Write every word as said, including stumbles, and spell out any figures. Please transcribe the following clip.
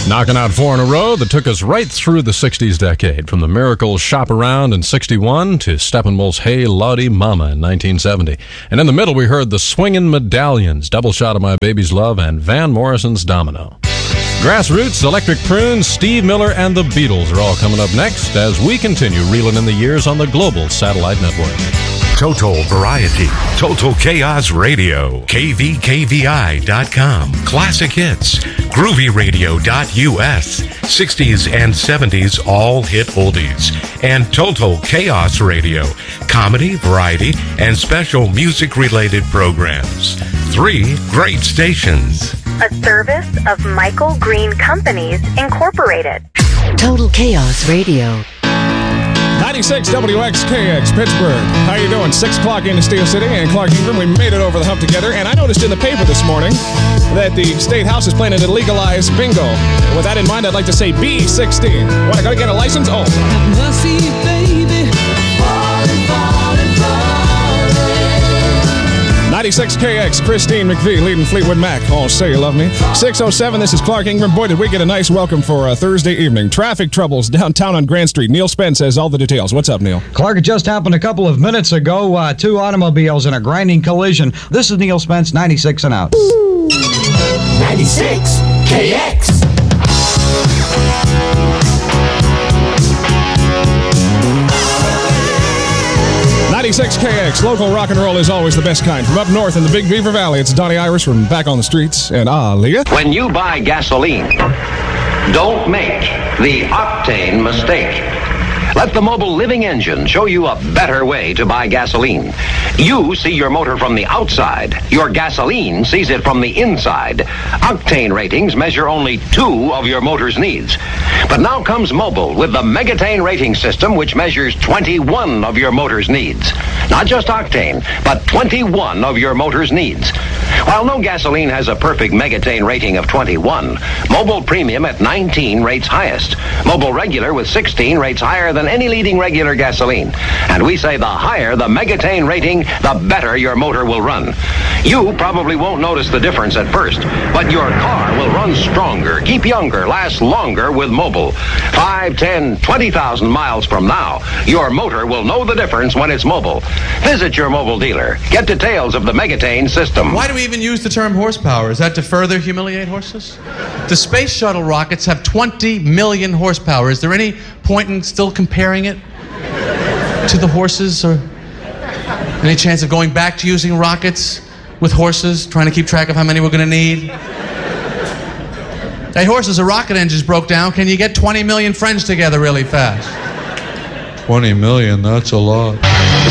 Knocking out four in a row that took us right through the sixties decade, from the Miracles' Shop Around in sixty-one to Steppenwolf's Hey Lawdy Mama in nineteen seventy. And in the middle, we heard the Swingin' Medallions, Double Shot of My Baby's Love, and Van Morrison's Domino. Grassroots, Electric Prunes, Steve Miller, and the Beatles are all coming up next as we continue reeling in the years on the Global Satellite Network. Total Variety, Total Chaos Radio, K V K V I dot com, Classic Hits, Groovy Radio dot U S, sixties and seventies all hit oldies, and Total Chaos Radio, comedy, variety, and special music-related programs. Three great stations. A service of Michael Green Companies, Incorporated. Total Chaos Radio. ninety-six W X K X, Pittsburgh. How you doing? six o'clock in Steel City and Clark Ingram. We made it over the hump together, and I noticed in the paper this morning that the State House is planning to legalize bingo. With that in mind, I'd like to say B sixteen. What, I gotta get a license? Oh. Have mercy, baby. Falling, falling, falling. ninety-six K X, Christine McVie leading Fleetwood Mac. Oh, say you love me. six oh seven, this is Clark Ingram. Boy, did we get a nice welcome for uh, Thursday evening. Traffic troubles downtown on Grand Street. Neil Spence has all the details. What's up, Neil? Clark, it just happened a couple of minutes ago. Uh, two automobiles in a grinding collision. This is Neil Spence, ninety-six and out. ninety-six K X. ninety-six K X, local rock and roll is always the best kind. From up north in the Big Beaver Valley, it's Donnie Irish from Back on the Streets. And ah, Leah. When you buy gasoline, don't make the octane mistake. Let the Mobil Living Engine show you a better way to buy gasoline. You see your motor from the outside. Your gasoline sees it from the inside. Octane ratings measure only two of your motor's needs. But now comes Mobil with the Megatane rating system, which measures twenty-one of your motor's needs. Not just octane, but twenty-one of your motor's needs. While no gasoline has a perfect Megatane rating of twenty-one, Mobil Premium at nineteen rates highest. Mobil Regular with sixteen rates higher than any leading regular gasoline. And we say the higher the Megatane rating, the better your motor will run. You probably won't notice the difference at first, but your car will run stronger, keep younger, last longer with Mobil. Five, ten, twenty thousand miles from now, your motor will know the difference when it's Mobil. Visit your Mobil dealer. Get details of the Megatane system. Why do we even use the term horsepower? Is that to further humiliate horses? The space shuttle rockets have twenty million horsepower. Is there any point in still comparing it to the horses, or any chance of going back to using rockets with horses, trying to keep track of how many we're going to need? Hey, horses, a rocket engine's broke down. Can you get twenty million friends together really fast? twenty million, that's a lot.